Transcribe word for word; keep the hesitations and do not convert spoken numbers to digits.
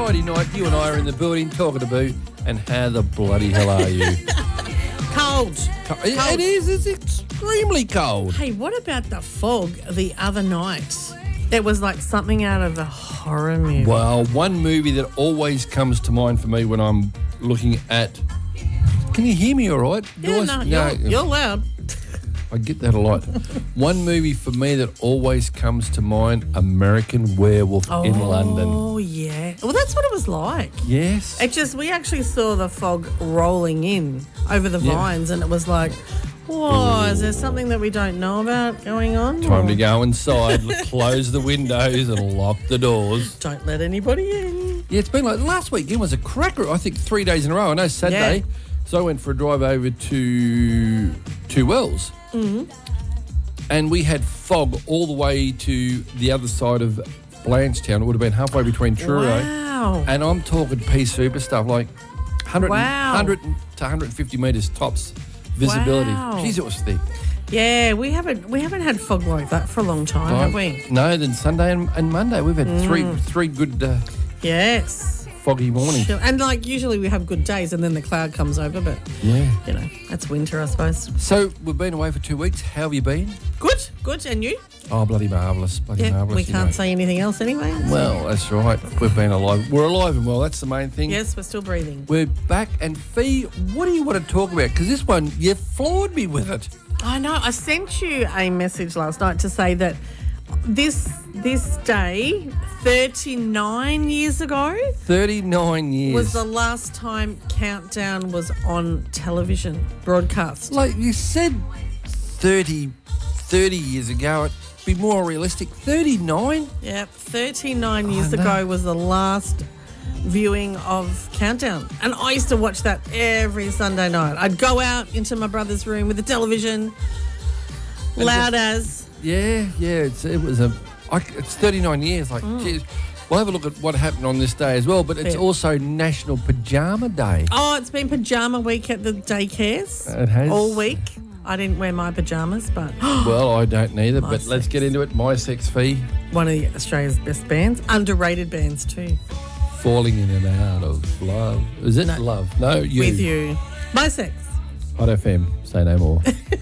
Friday night, you and I are in the building talking about, and how the bloody hell are you? Cold. Co- it, it is. It's extremely cold. Hey, what about the fog the other night? It was like something out of a horror movie. Well, one movie that always comes to mind for me when I'm looking at... Can you hear me all right? Yeah, Yours- no, you're, you're loud. I get that a lot. One movie for me that always comes to mind, American Werewolf Oh, in London. Oh, yeah. Well, that's what it was like. Yes. It just, we actually saw the fog rolling in over the Yeah. vines, and it was like, whoa, is there something that we don't know about going on? Time Or to go inside, close the windows and lock the doors. Don't let anybody in. Yeah, it's been like last weekend was a cracker. I think three days in a row. I know Saturday. Yeah. So I went for a drive over to Two Wells. Mm-hmm. And we had fog all the way to the other side of Blanchetown. It would have been halfway between Truro. Wow. And I'm talking pea super stuff, like one hundred, Wow. one hundred to one hundred fifty metres tops visibility. Wow. Jeez, it was thick. Yeah, we haven't we haven't had fog like that for a long time, have we? No, then Sunday and, and Monday we've had Mm. three three good uh, Yes. foggy mornings. Chill. And like usually we have good days and then the cloud comes over, but Yeah. you know, that's winter, I suppose. So we've been away for two weeks. How have you been? Good, good. And you? Oh, bloody marvellous. Bloody Yeah, marvellous. we you can't know. say anything else anyway. Well, that's right. We've been alive. We're alive and well. That's the main thing. Yes, we're still breathing. We're back. And Fee, what do you want to talk about? Because this one, you floored me with it. I know. I sent you a message last night to say that this this day, thirty-nine years ago, thirty-nine years. was the last time Countdown was on television broadcast. Like you said thirty, thirty years ago, it'd be more realistic. thirty-nine? Yep, thirty-nine years Oh, no. ago was the last viewing of Countdown. And I used to watch that every Sunday night. I'd go out into my brother's room with the television, loud as. Yeah, yeah. It's, it was a. I, it's thirty-nine years. Like, geez. We'll have a look at what happened on this day as well. But it's Yeah. also National Pajama Day. Oh, it's been pajama week at the daycares. It has. All week. I didn't wear my pajamas, but Well, I don't neither. My But let's sex. get into it. My Sex Fee, one of the Australia's best bands. Underrated bands too. falling in and out of love. Is it No. love? No, you. With you. My sex. Hot F M. Say no more.